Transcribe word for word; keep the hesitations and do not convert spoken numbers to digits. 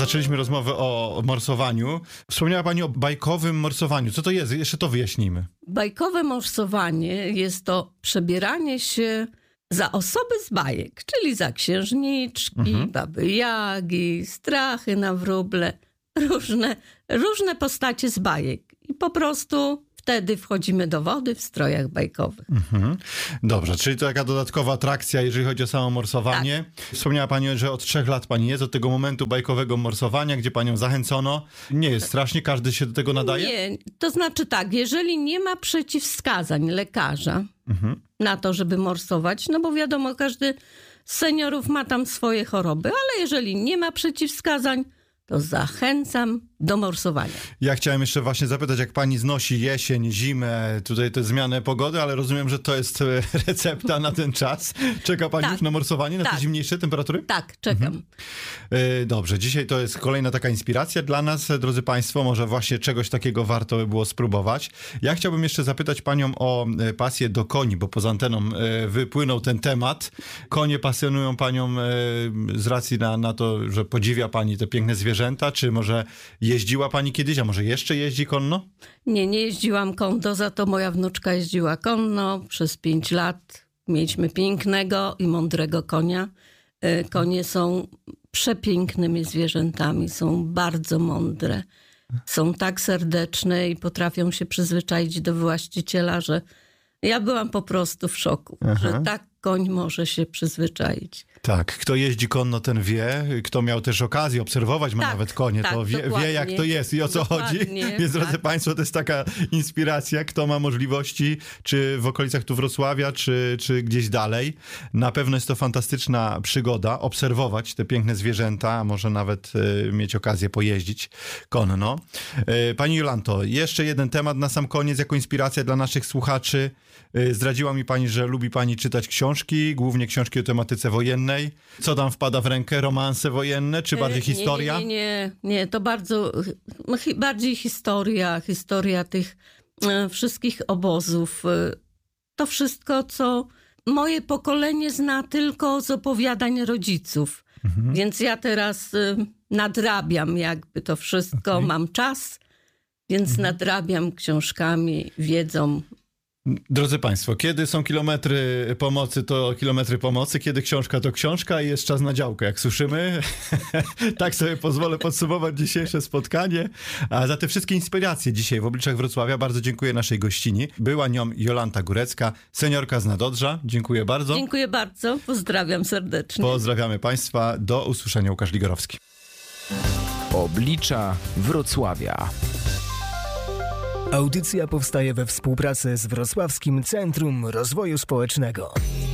Zaczęliśmy rozmowę o morsowaniu. Wspomniała pani o bajkowym morsowaniu. Co to jest? Jeszcze to wyjaśnijmy. Bajkowe morsowanie jest to przebieranie się za osoby z bajek, czyli za księżniczki, mhm. baby Jagi, strachy na wróble, różne, różne postacie z bajek. I po prostu wtedy wchodzimy do wody w strojach bajkowych. Mhm. Dobrze, czyli to taka dodatkowa atrakcja, jeżeli chodzi o samo morsowanie. Tak. Wspomniała pani, że od trzech lat pani jest, od tego momentu bajkowego morsowania, gdzie panią zachęcono. Nie jest strasznie, każdy się do tego nadaje? Nie, to znaczy tak, jeżeli nie ma przeciwwskazań lekarza mhm. na to, żeby morsować, no bo wiadomo, każdy z seniorów ma tam swoje choroby, ale jeżeli nie ma przeciwwskazań, to zachęcam do morsowania. Ja chciałem jeszcze właśnie zapytać, jak pani znosi jesień, zimę, tutaj te zmiany pogody, ale rozumiem, że to jest recepta na ten czas. Czeka pani tak, już na morsowanie, na tak. te zimniejsze temperatury? Tak, czekam. Mhm. Dobrze, dzisiaj to jest kolejna taka inspiracja dla nas, drodzy państwo, może właśnie czegoś takiego warto by było spróbować. Ja chciałbym jeszcze zapytać panią o pasję do koni, bo poza anteną wypłynął ten temat. Konie pasjonują panią z racji na, na to, że podziwia pani te piękne zwierzęta, czy może jeździła pani kiedyś, a może jeszcze jeździ konno? Nie, nie jeździłam konno, za to moja wnuczka jeździła konno przez pięć lat. Mieliśmy pięknego i mądrego konia. Konie są przepięknymi zwierzętami, są bardzo mądre. Są tak serdeczne i potrafią się przyzwyczaić do właściciela, że ja byłam po prostu w szoku, Aha. że tak koń może się przyzwyczaić. Tak, kto jeździ konno, ten wie. Kto miał też okazję obserwować, ma tak, nawet konie, tak, to wie, wie, jak to jest i o co dokładnie, chodzi. Więc tak. drodzy państwo, to jest taka inspiracja, kto ma możliwości, czy w okolicach tu Wrocławia, czy, czy gdzieś dalej. Na pewno jest to fantastyczna przygoda, obserwować te piękne zwierzęta, a może nawet y, mieć okazję pojeździć konno. Y, pani Jolanto, jeszcze jeden temat na sam koniec, jako inspiracja dla naszych słuchaczy. Y, zdradziła mi pani, że lubi pani czytać książki, głównie książki o tematyce wojennej. Co tam wpada w rękę? Romanse wojenne, czy bardziej historia? Nie, nie, nie, nie. To bardzo, bardziej historia, historia tych e, wszystkich obozów. E, to wszystko, co moje pokolenie zna tylko z opowiadań rodziców. Mhm. Więc ja teraz e, nadrabiam jakby to wszystko. Okay. Mam czas, więc mhm. nadrabiam książkami, wiedzą. Drodzy państwo, kiedy są kilometry pomocy, to kilometry pomocy, kiedy książka, to książka i jest czas na działkę, jak słyszymy. Tak sobie pozwolę podsumować dzisiejsze spotkanie. A za te wszystkie inspiracje dzisiaj w Obliczach Wrocławia bardzo dziękuję naszej gościni. Była nią Jolanta Górecka, seniorka z Nadodrza. Dziękuję bardzo. Dziękuję bardzo, pozdrawiam serdecznie. Pozdrawiamy państwa, do usłyszenia. Łukasz Ligorowski. Oblicza Wrocławia. Audycja powstaje we współpracy z Wrocławskim Centrum Rozwoju Społecznego.